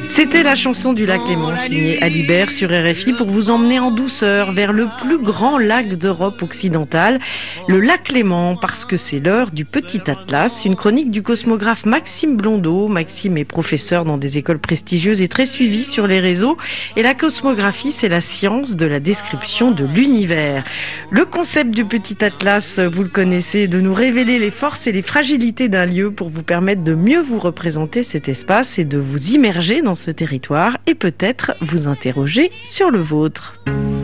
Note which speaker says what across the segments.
Speaker 1: C'était la chanson du lac Léman, signée Alibert sur RFI, pour vous emmener en douceur vers le plus grand lac d'Europe occidentale, le lac Léman, parce que c'est l'heure du Petit Atlas, une chronique du cosmographe Maxime Blondeau. Maxime est professeur dans des écoles prestigieuses et très suivi sur les réseaux. Et la cosmographie, c'est la science de la description de l'univers. Le concept du Petit Atlas, vous le connaissez, de nous révéler les forces et les fragilités d'un lieu pour vous permettre de mieux vous représenter cet espace et de vous immerger dans ce territoire et peut-être vous interroger sur le vôtre.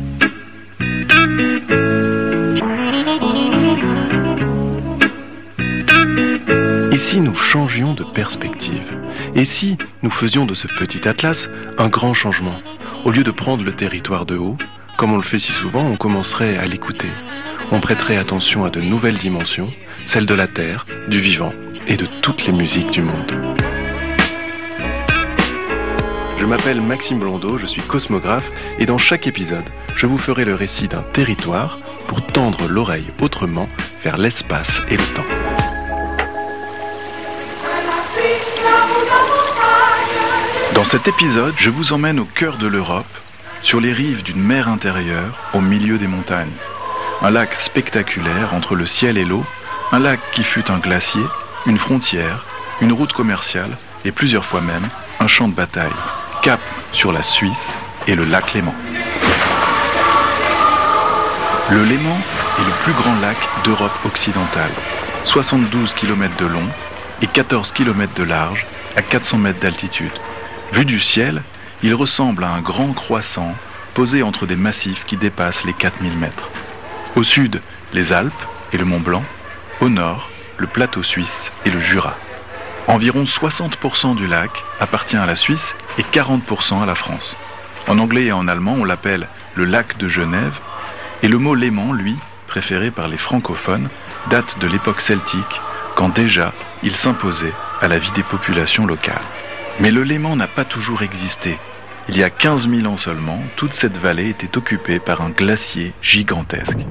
Speaker 2: Et si nous changions de perspective ? Et si nous faisions de ce petit atlas un grand changement ? Au lieu de prendre le territoire de haut, comme on le fait si souvent, on commencerait à l'écouter. On prêterait attention à de nouvelles dimensions, celles de la terre, du vivant et de toutes les musiques du monde. Je m'appelle Maxime Blondeau, je suis cosmographe et dans chaque épisode, je vous ferai le récit d'un territoire pour tendre l'oreille autrement vers l'espace et le temps. Dans cet épisode, je vous emmène au cœur de l'Europe, sur les rives d'une mer intérieure, au milieu des montagnes. Un lac spectaculaire entre le ciel et l'eau, un lac qui fut un glacier, une frontière, une route commerciale et plusieurs fois même un champ de bataille. Cap sur la Suisse et le lac Léman. Le Léman est le plus grand lac d'Europe occidentale. 72 km de long et 14 km de large à 400 mètres d'altitude. Vu du ciel, il ressemble à un grand croissant posé entre des massifs qui dépassent les 4000 mètres. Au sud, les Alpes et le Mont Blanc. Au nord, le plateau suisse et le Jura. Environ 60% du lac appartient à la Suisse et 40% à la France. En anglais et en allemand, on l'appelle le lac de Genève. Et le mot Léman, lui, préféré par les francophones, date de l'époque celtique, quand déjà il s'imposait à la vie des populations locales. Mais le Léman n'a pas toujours existé. Il y a 15 000 ans seulement, toute cette vallée était occupée par un glacier gigantesque.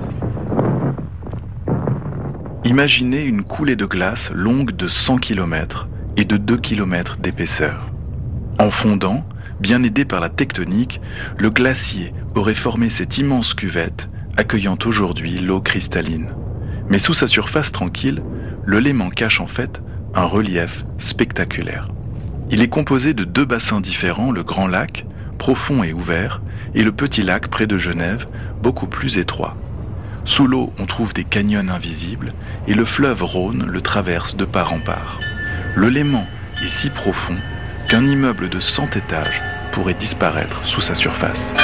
Speaker 2: Imaginez une coulée de glace longue de 100 km et de 2 km d'épaisseur. En fondant, bien aidé par la tectonique, le glacier aurait formé cette immense cuvette, accueillant aujourd'hui l'eau cristalline. Mais sous sa surface tranquille, le Léman cache en fait un relief spectaculaire. Il est composé de deux bassins différents, le Grand Lac, profond et ouvert, et le Petit Lac près de Genève, beaucoup plus étroit. Sous l'eau, on trouve des canyons invisibles, et le fleuve Rhône le traverse de part en part. Le Léman est si profond qu'un immeuble de 100 étages pourrait disparaître sous sa surface.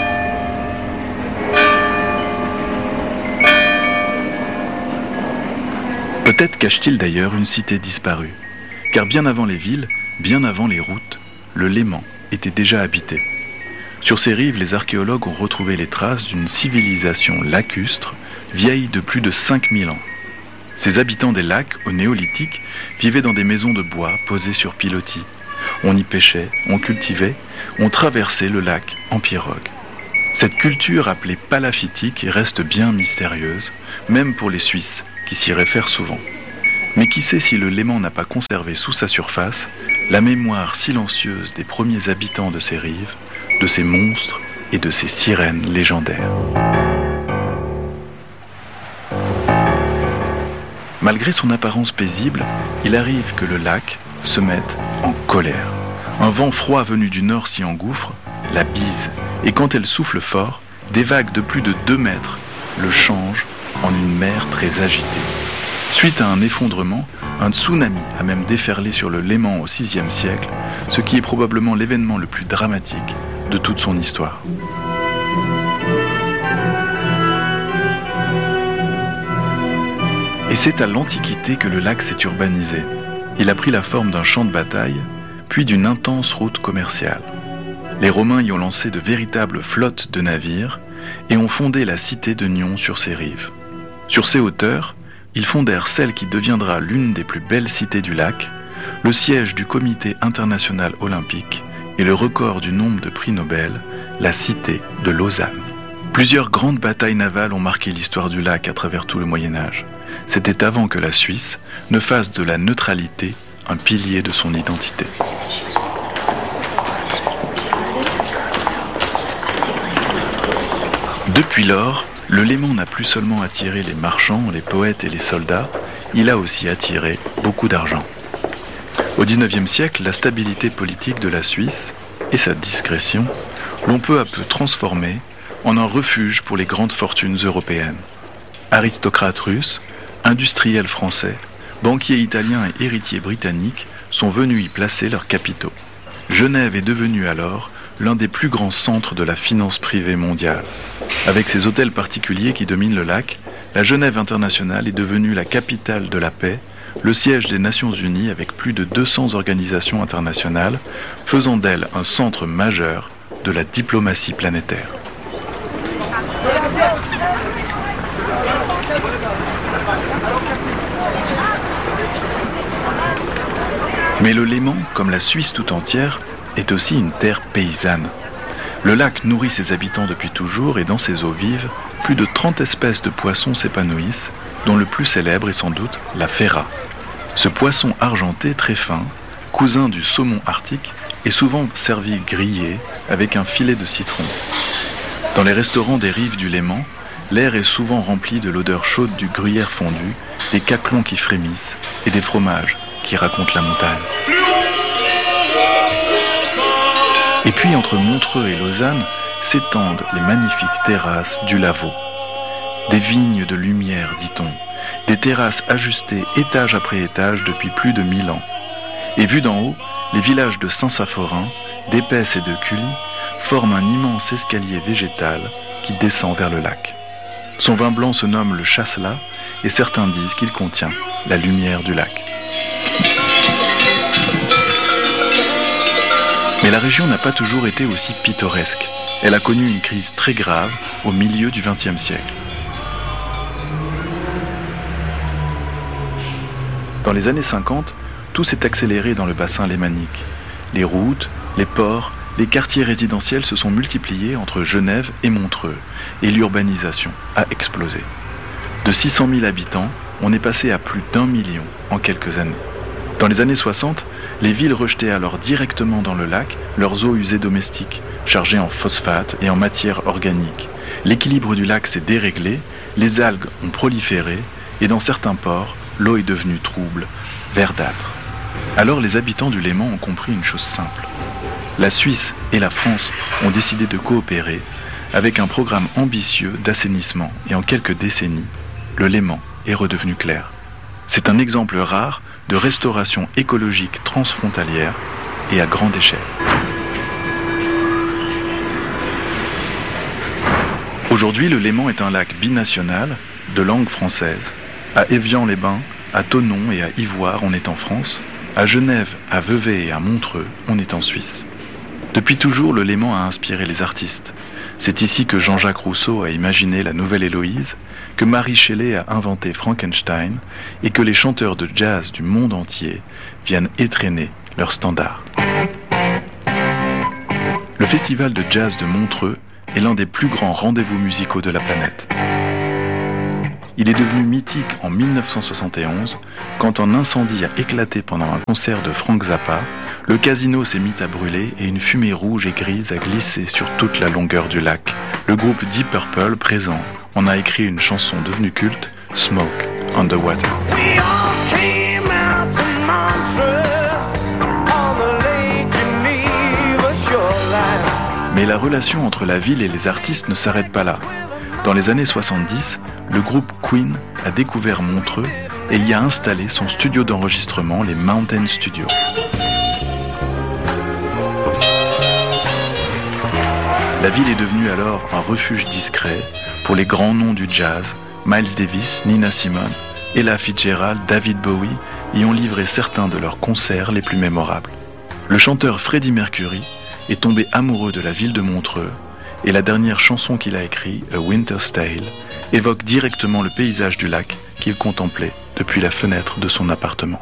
Speaker 2: Peut-être cache-t-il d'ailleurs une cité disparue, car bien avant les villes, bien avant les routes, le Léman était déjà habité. Sur ses rives, les archéologues ont retrouvé les traces d'une civilisation lacustre, vieille de plus de 5000 ans. Ces habitants des lacs, au néolithique, vivaient dans des maisons de bois posées sur pilotis. On y pêchait, on cultivait, on traversait le lac en pirogue. Cette culture appelée palaffitique reste bien mystérieuse, même pour les Suisses, qui s'y réfèrent souvent. Mais qui sait si le Léman n'a pas conservé sous sa surface la mémoire silencieuse des premiers habitants de ces rives, de ces monstres et de ces sirènes légendaires. Malgré son apparence paisible, il arrive que le lac se mette en colère. Un vent froid venu du nord s'y engouffre, la bise, et quand elle souffle fort, des vagues de plus de 2 mètres le changent en une mer très agitée. Suite à un effondrement, un tsunami a même déferlé sur le Léman au VIe siècle, ce qui est probablement l'événement le plus dramatique de toute son histoire. Et c'est à l'Antiquité que le lac s'est urbanisé. Il a pris la forme d'un champ de bataille, puis d'une intense route commerciale. Les Romains y ont lancé de véritables flottes de navires et ont fondé la cité de Nyon sur ses rives. Sur ces hauteurs, ils fondèrent celle qui deviendra l'une des plus belles cités du lac, le siège du Comité international olympique et le record du nombre de prix Nobel, la cité de Lausanne. Plusieurs grandes batailles navales ont marqué l'histoire du lac à travers tout le Moyen-Âge. C'était avant que la Suisse ne fasse de la neutralité un pilier de son identité. Depuis lors, le Léman n'a plus seulement attiré les marchands, les poètes et les soldats, il a aussi attiré beaucoup d'argent. Au XIXe siècle, la stabilité politique de la Suisse et sa discrétion l'ont peu à peu transformée en un refuge pour les grandes fortunes européennes. Aristocrates russes, industriels français, banquiers italiens et héritiers britanniques sont venus y placer leurs capitaux. Genève est devenue alors l'un des plus grands centres de la finance privée mondiale. Avec ses hôtels particuliers qui dominent le lac, la Genève internationale est devenue la capitale de la paix, le siège des Nations Unies avec plus de 200 organisations internationales, faisant d'elle un centre majeur de la diplomatie planétaire. Mais le Léman, comme la Suisse tout entière, est aussi une terre paysanne. Le lac nourrit ses habitants depuis toujours et dans ses eaux vives, plus de 30 espèces de poissons s'épanouissent, dont le plus célèbre est sans doute la ferra. Ce poisson argenté très fin, cousin du saumon arctique, est souvent servi grillé avec un filet de citron. Dans les restaurants des rives du Léman, l'air est souvent rempli de l'odeur chaude du gruyère fondu, des caclons qui frémissent et des fromages qui racontent la montagne. Et puis entre Montreux et Lausanne s'étendent les magnifiques terrasses du Lavaux. Des vignes de lumière, dit-on, des terrasses ajustées étage après étage depuis plus de 1000 ans. Et vu d'en haut, les villages de Saint-Saphorin, d'Épaisse et de Cully forment un immense escalier végétal qui descend vers le lac. Son vin blanc se nomme le Chasselas et certains disent qu'il contient la lumière du lac. Mais la région n'a pas toujours été aussi pittoresque. Elle a connu une crise très grave au milieu du XXe siècle. Dans les années 50, tout s'est accéléré dans le bassin lémanique. Les routes, les ports, les quartiers résidentiels se sont multipliés entre Genève et Montreux, et l'urbanisation a explosé. De 600 000 habitants, on est passé à plus d'1 million en quelques années. Dans les années 60, les villes rejetaient alors directement dans le lac leurs eaux usées domestiques, chargées en phosphate et en matière organique. L'équilibre du lac s'est déréglé, les algues ont proliféré, et dans certains ports, l'eau est devenue trouble, verdâtre. Alors les habitants du Léman ont compris une chose simple. La Suisse et la France ont décidé de coopérer avec un programme ambitieux d'assainissement et en quelques décennies, le Léman est redevenu clair. C'est un exemple rare de restauration écologique transfrontalière et à grande échelle. Aujourd'hui, le Léman est un lac binational de langue française. À Évian-les-Bains, à Thonon et à Ivoire, on est en France. À Genève, à Vevey et à Montreux, on est en Suisse. Depuis toujours, le Léman a inspiré les artistes. C'est ici que Jean-Jacques Rousseau a imaginé la Nouvelle Héloïse, que Mary Shelley a inventé Frankenstein et que les chanteurs de jazz du monde entier viennent étrenner leurs standards. Le festival de jazz de Montreux est l'un des plus grands rendez-vous musicaux de la planète. Il est devenu mythique en 1971 quand un incendie a éclaté pendant un concert de Frank Zappa, le casino s'est mis à brûler et une fumée rouge et grise a glissé sur toute la longueur du lac. Le groupe Deep Purple, présent, en a écrit une chanson devenue culte, Smoke on the Water. Mais la relation entre la ville et les artistes ne s'arrête pas là. Dans les années 70, le groupe Queen a découvert Montreux et y a installé son studio d'enregistrement, les Mountain Studios. La ville est devenue alors un refuge discret pour les grands noms du jazz, Miles Davis, Nina Simone, Ella Fitzgerald, David Bowie y ont livré certains de leurs concerts les plus mémorables. Le chanteur Freddie Mercury est tombé amoureux de la ville de Montreux et la dernière chanson qu'il a écrite, A Winter's Tale, évoque directement le paysage du lac qu'il contemplait depuis la fenêtre de son appartement.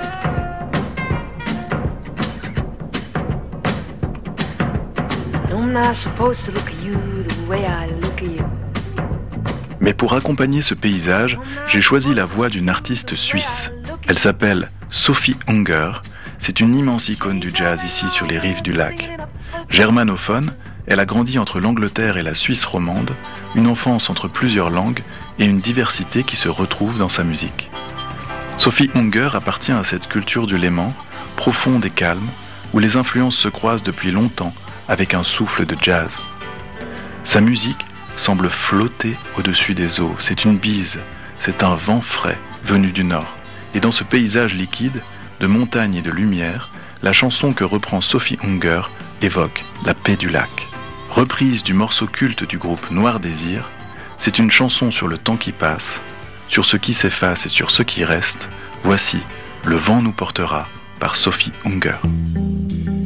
Speaker 2: Mais pour accompagner ce paysage, j'ai choisi la voix d'une artiste suisse. Elle s'appelle Sophie Unger. C'est une immense icône du jazz ici sur les rives du lac. Germanophone, Elle a grandi entre l'Angleterre et la Suisse romande, une enfance entre plusieurs langues et une diversité qui se retrouve dans sa musique. Sophie Unger appartient à cette culture du Léman, profonde et calme, où les influences se croisent depuis longtemps avec un souffle de jazz. Sa musique semble flotter au-dessus des eaux, c'est une bise, c'est un vent frais venu du nord. Et dans ce paysage liquide, de montagnes et de lumière, la chanson que reprend Sophie Unger évoque la paix du lac. Reprise du morceau culte du groupe Noir Désir, c'est une chanson sur le temps qui passe, sur ce qui s'efface et sur ce qui reste. Voici « Le vent nous portera » par Sophie Unger.